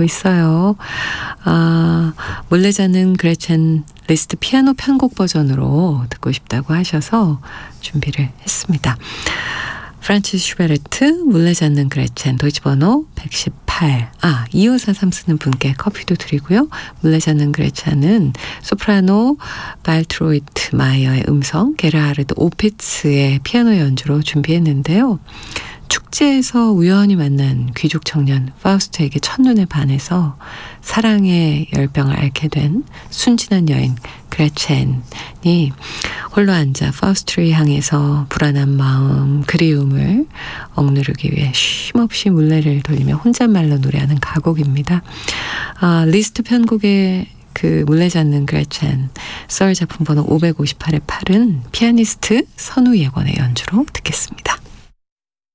듣고 있어요. 몰래 자는 그레첸 리스트 피아노 편곡 버전으로 듣고 싶다고 하셔서 준비를 했습니다. 프란치스 슈베르트, 몰래 자는 그레첸, 도이치번호 118. 2543 쓰는 분께 커피도 드리고요. 몰래 자는 그레첸은 소프라노 발트로이트 마이어의 음성, 게르하르드 오피츠의 피아노 연주로 준비했는데요. 축제에서 우연히 만난 귀족 청년 파우스트에게 첫눈에 반해서 사랑의 열병을 앓게 된 순진한 여인 그레첸이 홀로 앉아 파우스트를 향해서 불안한 마음, 그리움을 억누르기 위해 쉼없이 물레를 돌리며 혼잣말로 노래하는 가곡입니다. 리스트 편곡의 그 몰래 잡는 그레첸, 썰 작품 번호 558의 8은 피아니스트 선우 예권의 연주로 듣겠습니다.